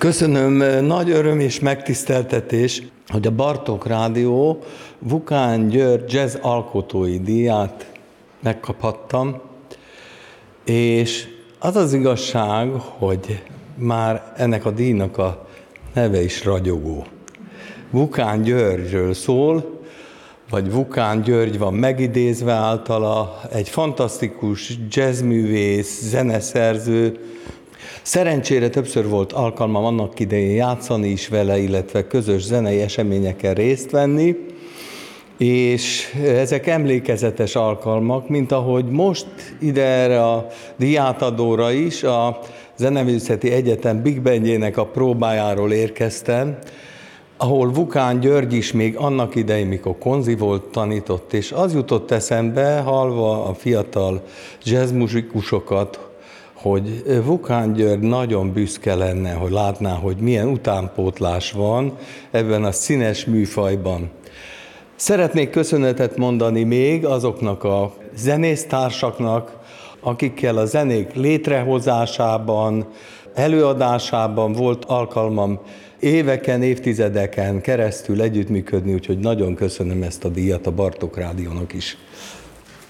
Köszönöm, nagy öröm és megtiszteltetés, hogy a Bartók Rádió Vukán György jazz alkotói díját megkaphattam, és az az igazság, hogy már ennek a díjnak a neve is ragyogó. Vukán Györgyről szól, vagy Vukán György van megidézve általa, egy fantasztikus jazzművész, zeneszerző. Szerencsére többször volt alkalmam annak idején játszani is vele, illetve közös zenei eseményeken részt venni, és ezek emlékezetes alkalmak, mint ahogy most ide erre a díjátadóra is a Zeneművészeti Egyetem Big Bandjének a próbájáról érkeztem, ahol Vukán György is még annak idején, mikor konzi volt, tanított, és az jutott eszembe, hallva a fiatal jazzmuzsikusokat, hogy Vukán György nagyon büszke lenne, hogy látná, hogy milyen utánpótlás van ebben a színes műfajban. Szeretnék köszönetet mondani még azoknak a zenésztársaknak, akikkel a zenék létrehozásában, előadásában volt alkalmam éveken, évtizedeken keresztül együttműködni, úgyhogy nagyon köszönöm ezt a díjat a Bartók Rádiónak is.